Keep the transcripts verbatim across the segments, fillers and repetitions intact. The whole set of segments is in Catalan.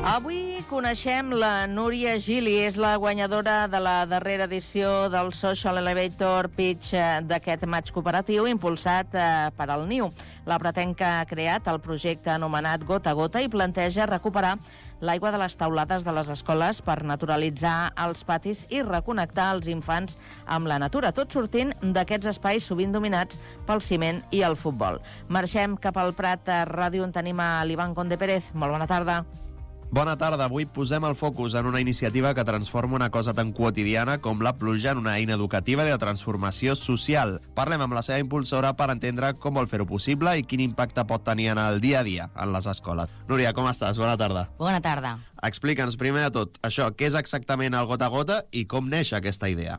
Avui coneixem la Núria Gili, és la guanyadora de la darrera edició del Social Elevator Pitch d'aquest maig cooperatiu impulsat per al Niu. La pretenca ha creat el projecte anomenat Gota a Gota i planteja recuperar l'aigua de les taulades de les escoles per naturalitzar els patis i reconnectar els infants amb la natura, tot sortint d'aquests espais sovint dominats pel ciment i el futbol. Marxem cap al Prat a Ràdio, on tenim a l'Ivan Conde Pérez. Molt bona tarda. Bona tarda. Avui posem el focus en una iniciativa que transforma una cosa tan quotidiana com la pluja en una eina educativa de transformació social. Parlem amb la seva impulsora per entendre com vol fer-ho possible i quin impacte pot tenir en el dia a dia en les escoles. Núria, com estàs? Bona tarda. Bona tarda. Explica'ns primer de tot això, què és exactament el Gota a Gota i com neix aquesta idea?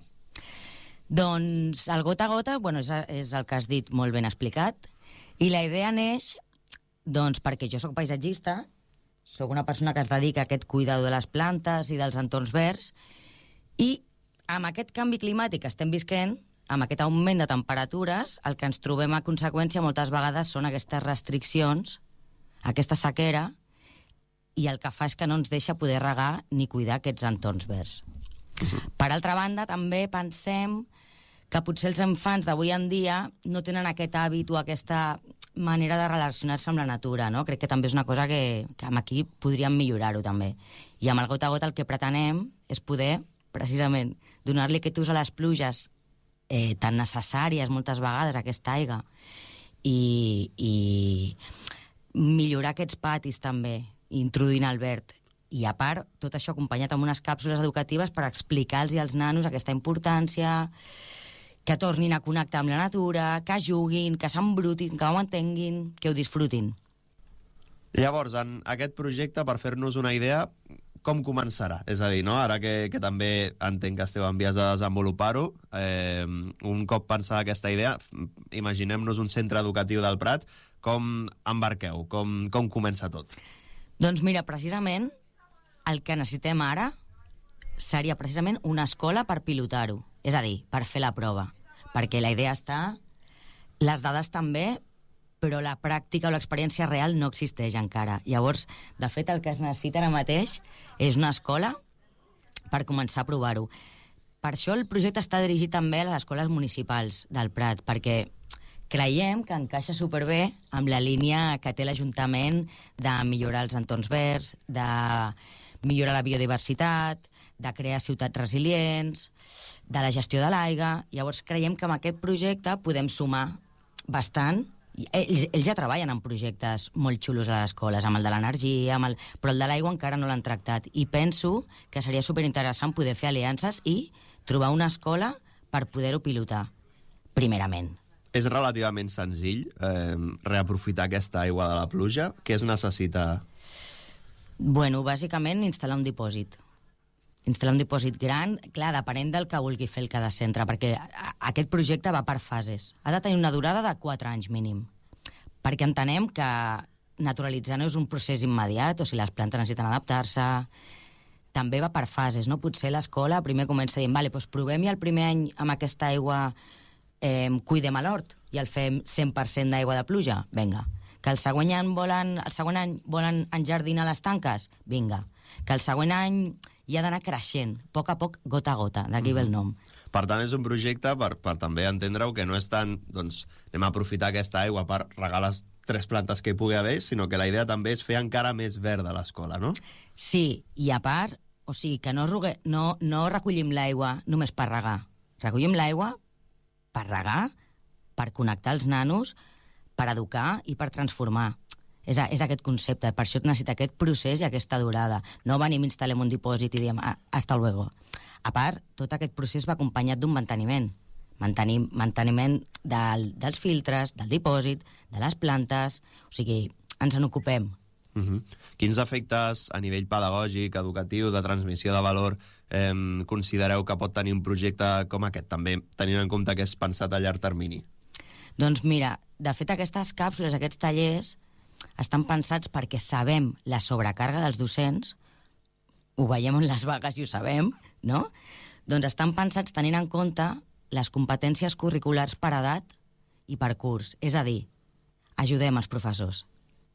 Doncs el Gota a Gota, bueno, és, és el que has dit molt ben explicat, i la idea neix doncs, perquè jo sóc paisatgista, sóc una persona que es dedica a aquest cuidado de les plantes i dels entorns verds, i amb aquest canvi climàtic que estem visquent, amb aquest augment de temperatures, el que ens trobem a conseqüència moltes vegades són aquestes restriccions, aquesta sequera, i el que fa és que no ens deixa poder regar ni cuidar aquests entorns verds. Uh-huh. Per altra banda, també pensem que potser els infants d'avui en dia no tenen aquest hàbit o aquesta manera de relacionar-se amb la natura, no? Crec que també és una cosa que, que amb aquí podríem millorar-ho també. I amb el Gota a Gota el que pretenem és poder, precisament, donar-li aquest ús a les pluges eh, tan necessàries moltes vegades, aquesta aigua, i, i millorar aquests patis també, introduint el verd. I a part, tot això acompanyat amb unes càpsules educatives per explicar-los als nanos aquesta importància, que tornin a connectar amb la natura, que juguin, que s'embrutin, que ho entenguin, que ho disfrutin. Llavors, en aquest projecte, per fer-nos una idea, com començarà? És a dir, no? Ara que, que també entenc que esteu en vies de desenvolupar-ho, eh, un cop pensada aquesta idea, imaginem-nos un centre educatiu del Prat, com embarqueu? Com, com comença tot? Doncs mira, precisament, el que necessitem ara seria precisament una escola per pilotar-ho, és a dir, per fer la prova, perquè la idea està, les dades també, però la pràctica o l'experiència real no existeix encara. Llavors, de fet, el que es necessita ara mateix és una escola per començar a provar-ho. Per això el projecte està dirigit també a les escoles municipals del Prat, perquè creiem que encaixa superbé amb la línia que té l'Ajuntament de millorar els entorns verds, de millorar la biodiversitat, de crear ciutats resilients, de la gestió de l'aigua. Llavors creiem que amb aquest projecte podem sumar bastant. Ells, ells ja treballen en projectes molt xulos a les escoles, amb el de l'energia, amb el... però el de l'aigua encara no l'han tractat. I penso que seria superinteressant poder fer aliances i trobar una escola per poder-ho pilotar, primerament. És relativament senzill eh, reaprofitar aquesta aigua de la pluja? Què es necessita? Bueno, bàsicament instal·lar un dipòsit. Instal·lar un dipòsit gran, clar, depenent del que vulgui fer el cada centre, perquè aquest projecte va per fases. Ha de tenir una durada de quatre anys mínim, perquè entenem que naturalitzar no és un procés immediat, o sigui, les plantes necessiten adaptar-se, també va per fases, no? Potser l'escola primer comença dient, vale, doncs provem i el primer any amb aquesta aigua eh, cuidem a l'hort i el fem cent per cent d'aigua de pluja, vinga. Que el següent any volen, el següent any volen enjardinar les tanques, vinga. Que el següent any hi ha d'anar creixent, a poc a poc, gota a gota, d'aquí ve el nom. Per tant, és un projecte per, per també entendre-ho que no és tant, doncs, anem a aprofitar aquesta aigua per regar les tres plantes que hi pugui haver, sinó que la idea també és fer encara més verd a l'escola, no? Sí, i a part, o sigui, que no, rugue, no, no recollim l'aigua només per regar. Recollim l'aigua per regar, per connectar els nanos, per educar i per transformar. És, a, és aquest concepte, per això et necessita aquest procés i aquesta durada. No venim, instal·lem un dipòsit i diem, ah, hasta luego. A part, tot aquest procés va acompanyat d'un manteniment. Mantenim, manteniment del, dels filtres, del dipòsit, de les plantes, o sigui, ens en ocupem. Uh-huh. Quins efectes a nivell pedagògic, educatiu, de transmissió de valor eh, considereu que pot tenir un projecte com aquest, també tenint en compte que és pensat a llarg termini? Doncs mira, de fet aquestes càpsules, aquests tallers, estan pensats perquè sabem la sobrecàrrega dels docents, ho veiem en les vagues i ho sabem, no? Doncs estan pensats tenint en compte les competències curriculars per edat i per curs. És a dir, ajudem els professors.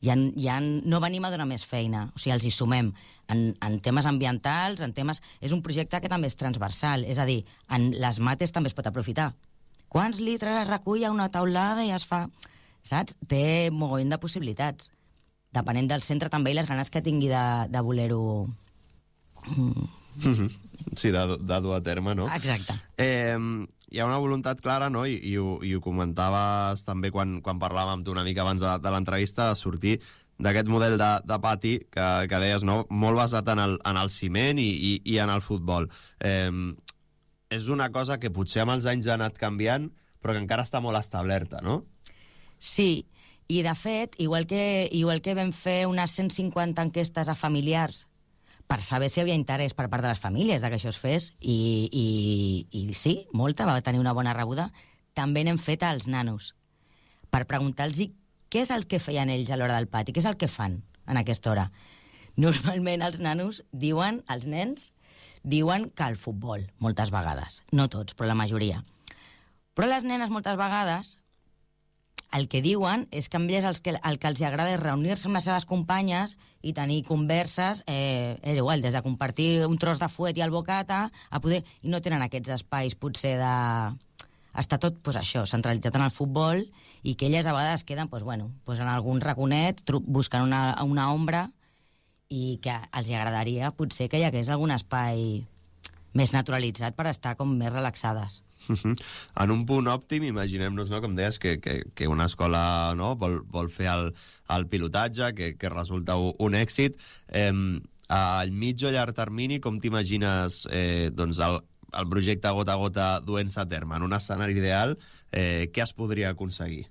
ja, ja no venim a donar més feina, o sigui, els hi sumem en, en temes ambientals, en temes... És un projecte que també és transversal, és a dir, en les mates també es pot aprofitar. Quants litres es recull a una taulada i es fa... Saps? Té mogollon de possibilitats. Depenent del centre també i les ganes que tingui de, de voler-ho... Mm-hmm. Sí, de, de dur a terme, no? Exacte. Eh, hi ha una voluntat clara, no? I, i, ho, i ho comentaves també quan, quan parlàvem amb tu una mica abans de, de l'entrevista, de sortir d'aquest model de, de pati que, que deies, no? Molt basat en el, en el ciment i, i, i en el futbol. Eh, és una cosa que potser amb els anys ha anat canviant, però que encara està molt establerta, no? Sí, i de fet, igual que, igual que vam fer unes cent cinquanta enquestes a familiars per saber si hi havia interès per part de les famílies de que això es fes, i, i, i sí, molta, va tenir una bona rebuda, també n'hem fet als nanos, per preguntar-los què és el que feien ells a l'hora del pati, què és el que fan en aquesta hora. Normalment els nanos diuen, els nens, diuen que el futbol, moltes vegades. No tots, però la majoria. Però les nenes, moltes vegades, el que diuen és que a ells el que, el que els agrada és reunir-se amb les seves companyes i tenir converses, eh, és igual, des de compartir un tros de fuet i el bocata, a poder, i no tenen aquests espais, potser, de... Està tot, pues, això, centralitzat en el futbol, i que elles a vegades queden, pues, bueno, pues, en algun raconet, buscant una, una ombra, i que els agradaria, potser, que hi hagués algun espai més naturalitzat per estar com més relaxades. Uh-huh. En un punt òptim, imaginem-nos, no, com deies, que, que, que una escola, no, vol, vol fer el, el pilotatge, que, que resulta un, un èxit. Eh, al mig o llarg termini, com t'imagines eh, doncs el, el projecte gota a gota duent-se a terme? En un escenari ideal, eh, què es podria aconseguir?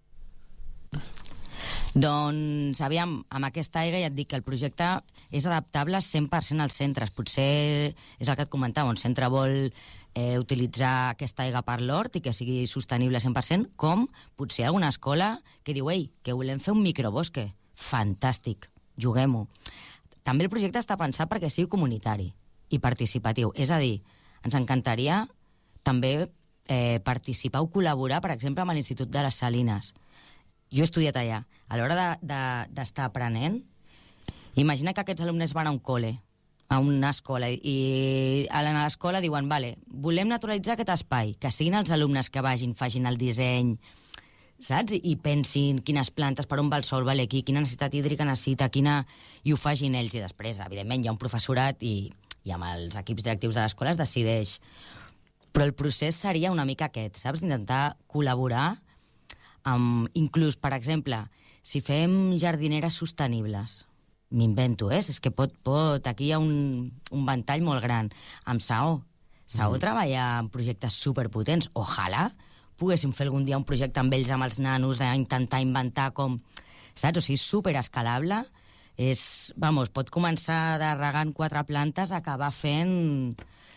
Doncs, aviam, amb aquesta aigua ja et dic que el projecte és adaptable cent per cent als centres. Potser és el que et comentava, un centre vol eh, utilitzar aquesta aigua per l'hort i que sigui sostenible cent per cent, com potser alguna escola que diu, ei, que volem fer un microbosque. Fantàstic, juguem-ho. També el projecte està pensat perquè sigui comunitari i participatiu. És a dir, ens encantaria també eh, participar o col·laborar, per exemple, amb l'Institut de les Salines. Jo he estudiat allà. A l'hora d'estar de, de, aprenent, imagina que aquests alumnes van a un col·le, a una escola, i a l'escola diuen, vale, volem naturalitzar aquest espai, que siguin els alumnes que vagin, facin el disseny, saps? I pensin quines plantes, per on va el sol, vale, aquí, quina necessitat hídrica necessita, quina... i ho facin ells. I després, evidentment, hi ha un professorat i, i amb els equips directius de l'escola es decideix. Però el procés seria una mica aquest, saps? D'intentar col·laborar amb, inclús, per exemple, si fem jardineres sostenibles, m'invento, eh? És que pot, pot, aquí hi ha un, un ventall molt gran. Amb Saó. Saó mm. treballa en projectes superpotents. Ojalà poguéssim fer algun dia un projecte amb ells, amb els nanos, d'intentar inventar com... Saps? O sigui, superescalable. És, vamos, pot començar de regant quatre plantes a acabar fent...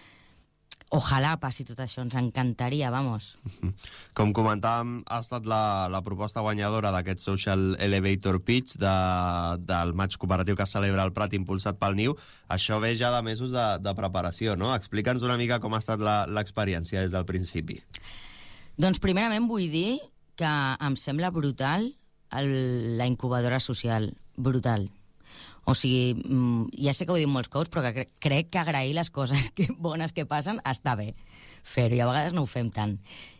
Ojalà passi tot això, ens encantaria, vamos. Com comentàvem, ha estat la, la proposta guanyadora d'aquest Social Elevator Pitch de, del maig cooperatiu que es celebra al Prat, impulsat pel Niu. Això ve ja de mesos de, de preparació, no? Explica'ns una mica com ha estat l'experiència des del principi. Doncs primerament vull dir que em sembla brutal el, la incubadora social, brutal. O sigui, ja sé que ho he dit molts cops, però que crec que agrair les coses que, bones que passen està bé fer-ho, i a vegades no ho fem tant.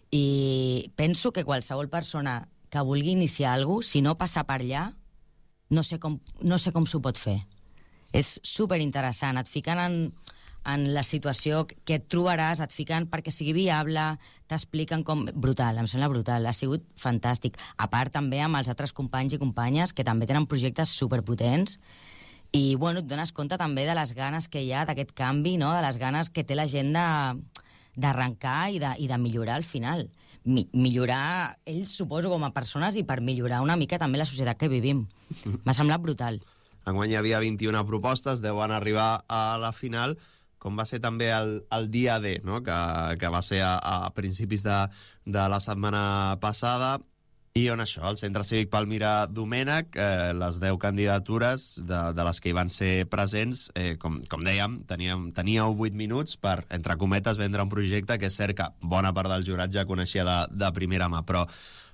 I penso que qualsevol persona que vulgui iniciar alguna cosa, si no passa per allà, no sé com, no sé com s'ho pot fer. És superinteressant, et fiquen en, en la situació que et trobaràs, et fiquen perquè sigui viable, t'expliquen com... Brutal, em sembla brutal, ha sigut fantàstic. A part també amb els altres companys i companyes que també tenen projectes superpotents. I, bueno, et dones compte també de les ganes que hi ha d'aquest canvi, no? De les ganes que té la gent d'arrencar i, de, i de millorar al final. Mi, millorar ells, suposo, com a persones, i per millorar una mica també la societat que vivim. M'ha semblat brutal. Enguany hi havia vint-i-una propostes, deuen arribar a la final, com va ser també el, el dia D, no? que, que va ser a, a principis de, de la setmana passada. I on això, el Centre Cívic Palmira Domènech, eh, les deu candidatures de, de les que hi van ser presents, eh, com, com dèiem, teníem, teníeu vuit minuts per, entre cometes, vendre un projecte que és cert que bona part del jurat ja coneixia de, de primera mà, però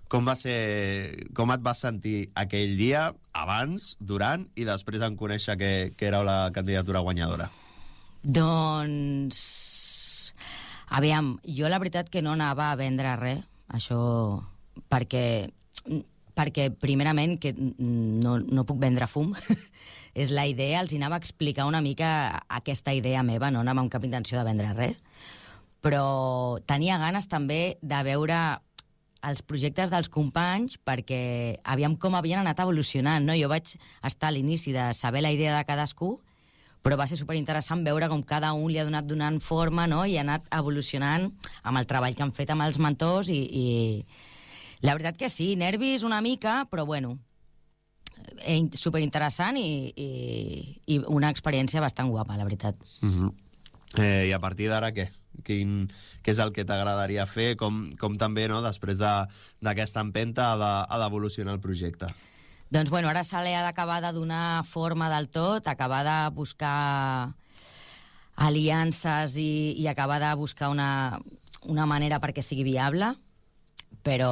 Com va ser, com et vas sentir aquell dia, abans, durant i després en conèixer que, que era la candidatura guanyadora? Doncs... Aviam, jo la veritat que no anava a vendre res, això, perquè, perquè primerament, que no, no puc vendre fum, és la idea, els anava a explicar una mica aquesta idea meva, no anava amb cap intenció de vendre res, però tenia ganes també de veure els projectes dels companys perquè aviam com havien anat evolucionant, no? Jo vaig estar a l'inici de saber la idea de cadascú, però va ser superinteressant veure com cada un li ha donat donant forma, no? I ha anat evolucionant amb el treball que han fet amb els mentors i, i la veritat que sí, nervis una mica, però bueno, superinteressant i, i, i una experiència bastant guapa, la veritat. Uh-huh. eh, I a partir d'ara què? Quin, què és el que t'agradaria fer? Com, com també, no?, després d'aquesta empenta ha d'evolucionar el projecte? Doncs, bueno, ara se li ha d'acabar de donar forma del tot, acabar de buscar aliances i, i acabar de buscar una, una manera perquè sigui viable, però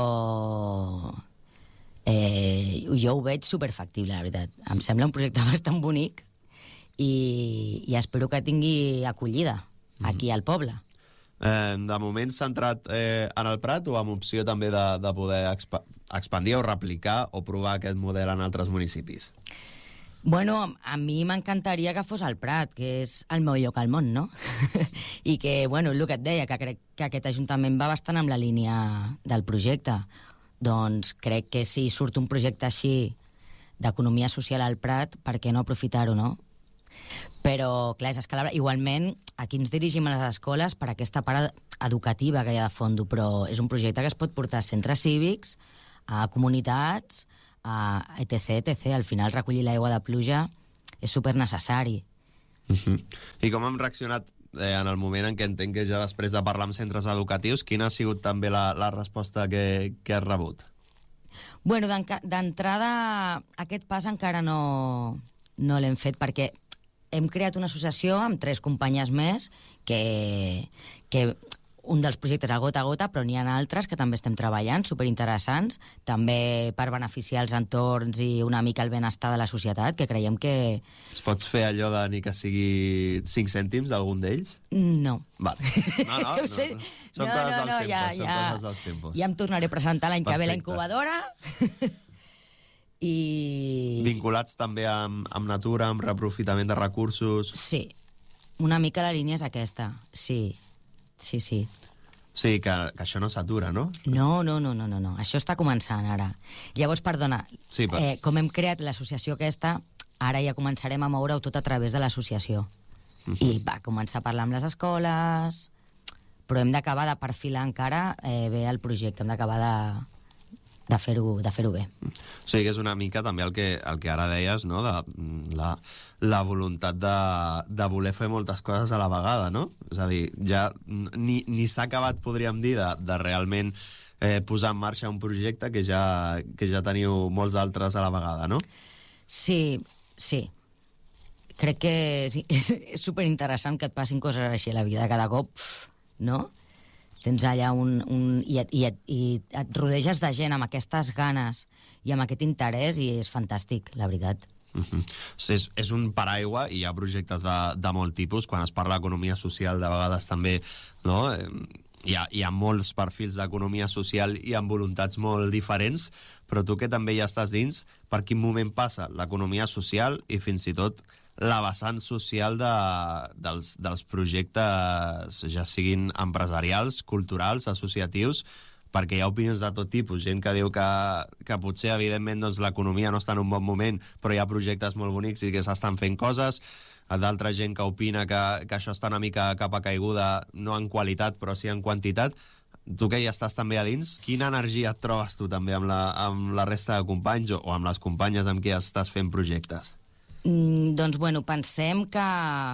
eh, jo ho veig superfactible, la veritat. Em sembla un projecte bastant bonic i, i espero que tingui acollida aquí al poble. Eh, de moment centrat eh, en el Prat o amb opció també de, de poder expa expandir o replicar o provar aquest model en altres municipis? Bueno, a mi m'encantaria que fos al Prat, que és el meu lloc al món, no? I que, bueno, el que et deia, que crec que aquest ajuntament va bastant amb la línia del projecte. Doncs crec que si surt un projecte així d'economia social al Prat, per què no aprofitar-ho, no? Però, clar, és escalable. Igualment, aquí ens dirigim a les escoles per aquesta part educativa que hi ha de fons, però és un projecte que es pot portar a centres cívics, a comunitats, a etc, etcètera. Al final, recollir l'aigua de pluja és supernecessari. Uh-huh. I com hem reaccionat eh, en el moment en què entenc que ja després de parlar amb centres educatius, quina ha sigut també la, la resposta que, que has rebut? Bueno, d'entrada, aquest pas encara no, no l'hem fet perquè hem creat una associació amb tres companyes més que, que un dels projectes a gota a gota, però n'hi ha altres que també estem treballant, superinteressants, també per beneficiar els entorns i una mica el benestar de la societat, que creiem que... Es pots fer allò de ni que sigui cinc cèntims d'algun d'ells? No. Vale. No, no, no, no. Són no, coses no, dels no, tempos, ja, són ja, coses dels tempos. Ja em tornaré a presentar l'any que ve la Perfecte. incubadora. I... Vinculats també amb, amb natura, amb reaprofitament de recursos... Sí, una mica la línia és aquesta, sí, sí, sí. Sí, que, que això no s'atura, no? No, no, no, no, no, no, això està començant ara. Llavors, perdona, Sí, per- eh, com hem creat l'associació aquesta, ara ja començarem a moure-ho tot a través de l'associació. Mhm. I va començar a parlar amb les escoles, però hem d'acabar de perfilar encara eh, bé el projecte, hem d'acabar de, de fer-ho de fer-ho bé. O sigui que és una mica també el que, el que ara deies, no?, de la, la voluntat de, de voler fer moltes coses a la vegada, no? És a dir, ja ni, ni s'ha acabat, podríem dir, de, de realment eh, posar en marxa un projecte que ja, que ja teniu molts altres a la vegada, no? Sí, sí. Crec que és, és, és superinteressant que et passin coses així a la vida cada cop, no? Tens allà un... un i, et, i, et, I et rodeges de gent amb aquestes ganes i amb aquest interès i és fantàstic, la veritat. Uh-huh. És, és un paraigua i hi ha projectes de, de molt tipus. Quan es parla d'economia social, de vegades també, no? Eh, hi ha, hi ha molts perfils d'economia social i amb voluntats molt diferents, però tu que també hi estàs dins, per quin moment passa l'economia social i fins i tot la vessant social de, dels, dels projectes, ja siguin empresarials, culturals, associatius, perquè hi ha opinions de tot tipus, gent que diu que, que potser, evidentment, doncs, l'economia no està en un bon moment, però hi ha projectes molt bonics i que s'estan fent coses, d'altra gent que opina que, que això està una mica cap a caiguda, no en qualitat, però sí en quantitat. Tu que hi estàs també a dins, quina energia et trobes tu també amb la, amb la resta de companys o, o amb les companyes amb qui estàs fent projectes? Mm, doncs, bueno, pensem que,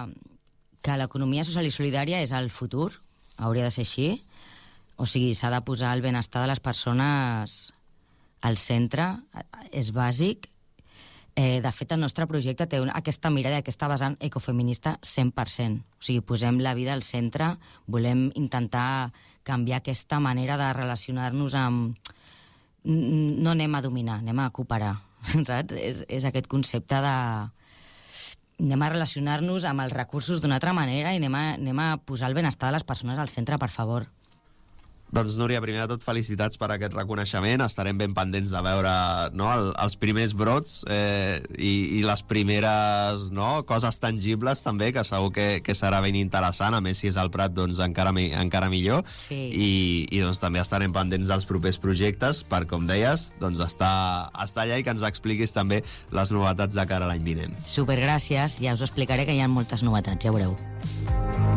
que l'economia social i solidària és el futur, hauria de ser així. O sigui, s'ha de posar el benestar de les persones al centre, és bàsic. Eh, de fet, el nostre projecte té una, aquesta mirada, aquesta vessant ecofeminista cent per cent. O sigui, posem la vida al centre, volem intentar canviar aquesta manera de relacionar-nos amb, no anem a dominar, anem a cooperar, saps? És, és aquest concepte de... anem a relacionar-nos amb els recursos d'una altra manera i anem a, anem a posar el benestar de les persones al centre, per favor. Doncs, Núria, primer de tot, felicitats per aquest reconeixement. Estarem ben pendents de veure, no, el, els primers brots eh, i, i les primeres, no, coses tangibles, també, que segur que, que serà ben interessant. A més, si és al Prat, doncs encara, mi, encara millor. Sí. I, i doncs, també estarem pendents dels propers projectes per, com deies, doncs, estar, estar allà i que ens expliquis també les novetats de cara a l'any vinent. Supergràcies, ja us explicaré que hi ha moltes novetats, ja veureu.